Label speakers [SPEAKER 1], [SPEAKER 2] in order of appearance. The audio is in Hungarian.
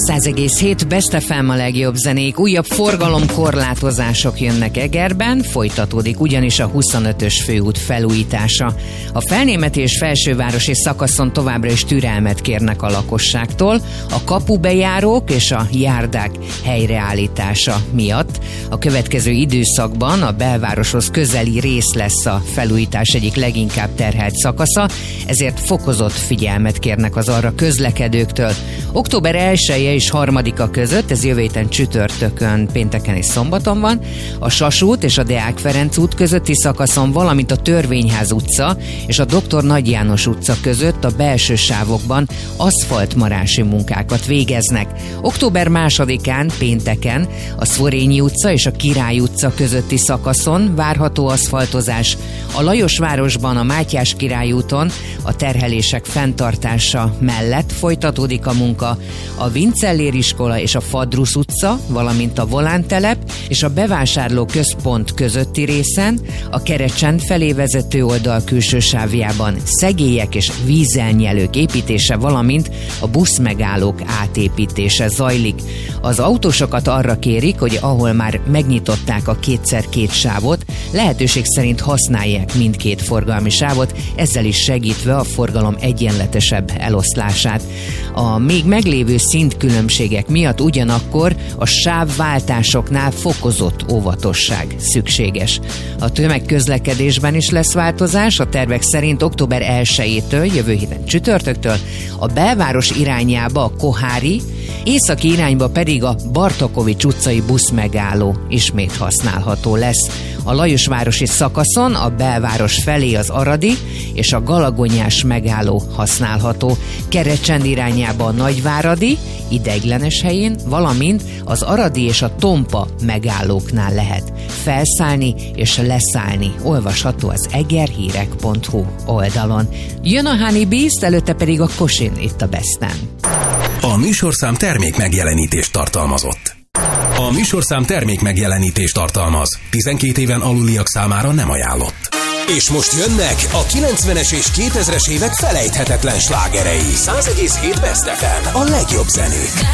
[SPEAKER 1] 100,7 Best FM a legjobb zenék. Újabb forgalomkorlátozások jönnek Egerben, folytatódik ugyanis a 25-ös főút felújítása. A Felnémeti és Felsővárosi szakaszon továbbra is türelmet kérnek a lakosságtól, a kapubejárók és a járdák helyreállítása miatt. A következő időszakban a belvároshoz közeli rész lesz a felújítás egyik leginkább terhelt szakasza, ezért fokozott figyelmet kérnek az arra közlekedőktől. Október 1-e és 3-a között, ez jövő héten csütörtökön, pénteken és szombaton van, a Sas út és a Deák Ferenc út közötti szakaszon, valamint a Törvényház utca és a Dr. Nagy János utca között a belső sávokban aszfaltmarási munkákat végeznek. Október 2-án, pénteken a Szvorényi utca és a Király utca közötti szakaszon várható aszfaltozás. A Lajosvárosban a Mátyás Király úton a terhelések fenntartása mellett folytatódik a munka. A Vincellér iskola és a Fadrusz utca, valamint a Volántelep és a bevásárló központ közötti részen, a Kerecsend felé vezető oldal külső sávjában szegélyek és vízelnyelők építése, valamint a buszmegállók átépítése zajlik. Az autósokat arra kérik, hogy ahol már megnyitották a 2x2 sávot, lehetőség szerint használják mindkét forgalmi sávot, ezzel is segítve a forgalom egyenletesebb eloszlását. A még meglévő szintkülönbségek miatt ugyanakkor a sávváltásoknál fokozott óvatosság szükséges. A tömegközlekedésben is lesz változás, a tervek szerint október 1-től, jövő héten csütörtöktől a belváros irányába a Kohári, északi irányba pedig a Bartakovics utcai buszmegálló ismét használható lesz. A Lajosvárosi szakaszon a belváros felé az Aradi és a Galagonyás megálló használható. Kerecsend irányába a Nagyváradi, ideiglenes helyén, valamint az Aradi és a Tompa megállóknál lehet felszállni és leszállni. Olvasható az egerhírek.hu oldalon. Jön a Honey Beast, előtte pedig a Kosin itt a Besten.
[SPEAKER 2] A műsorszám termék megjelenítést tartalmazott. A műsorszám termék megjelenítést tartalmaz. 12 éven aluliak számára nem ajánlott. És most jönnek a 90-es és 2000-es évek felejthetetlen slágerei. 100,7 Best FM, a legjobb zenék.